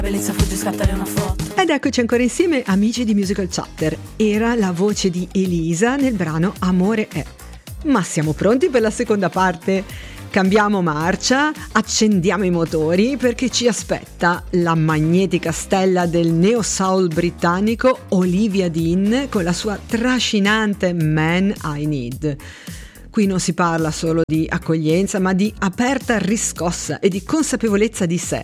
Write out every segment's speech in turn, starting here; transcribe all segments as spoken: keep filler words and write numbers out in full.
Bellezza, fuggi, scattare una foto. Ed eccoci ancora insieme, amici di Musical Chatter. Era la voce di Elisa nel brano Amore è. Ma siamo pronti per la seconda parte? Cambiamo marcia, accendiamo i motori perché ci aspetta la magnetica stella del neo soul britannico Olivia Dean con la sua trascinante Man I Need. Qui non si parla solo di accoglienza, ma di aperta riscossa e di consapevolezza di sé.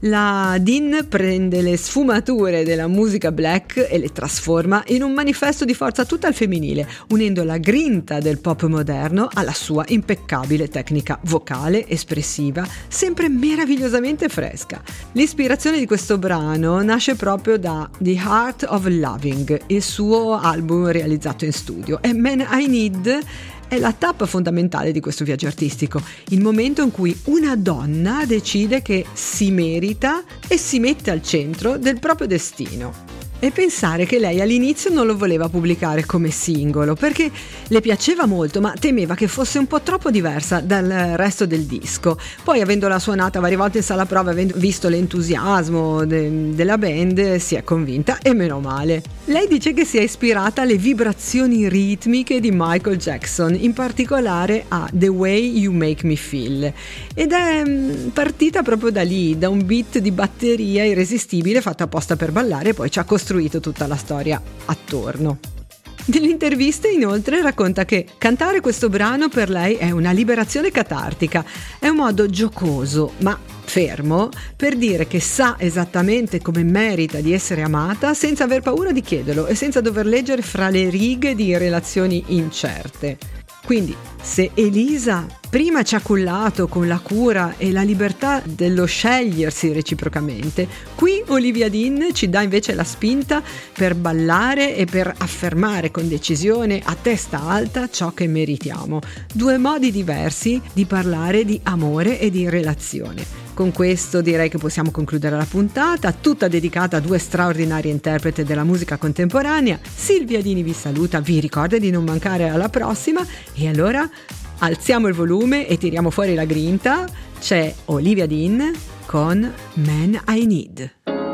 La Dean prende le sfumature della musica black e le trasforma in un manifesto di forza tutta al femminile, unendo la grinta del pop moderno alla sua impeccabile tecnica vocale, espressiva, sempre meravigliosamente fresca. L'ispirazione di questo brano nasce proprio da The Heart of Loving, il suo album realizzato in studio, e Man I Need è la tappa fondamentale di questo viaggio artistico, il momento in cui una donna decide che si merita e si mette al centro del proprio destino. E pensare che lei all'inizio non lo voleva pubblicare come singolo perché le piaceva molto, ma temeva che fosse un po' troppo diversa dal resto del disco. Poi, avendola suonata varie volte in sala prova, avendo visto l'entusiasmo de- della band, si è convinta, e meno male. Lei dice che si è ispirata alle vibrazioni ritmiche di Michael Jackson, in particolare a The Way You Make Me Feel, ed è partita proprio da lì, da un beat di batteria irresistibile fatto apposta per ballare, e poi ci ha costruito tutta la storia attorno. Nell'intervista inoltre racconta che cantare questo brano per lei è una liberazione catartica, è un modo giocoso ma fermo per dire che sa esattamente come merita di essere amata senza aver paura di chiederlo e senza dover leggere fra le righe di relazioni incerte. Quindi, se Elisa prima ci ha cullato con la cura e la libertà dello scegliersi reciprocamente, qui Olivia Dean ci dà invece la spinta per ballare e per affermare con decisione a testa alta ciò che meritiamo. Due modi diversi di parlare di amore e di relazione. Con questo direi che possiamo concludere la puntata, tutta dedicata a due straordinarie interpreti della musica contemporanea. Silvia Dini vi saluta, vi ricorda di non mancare alla prossima, e allora alziamo il volume e tiriamo fuori la grinta. C'è Olivia Dean con Man I Need.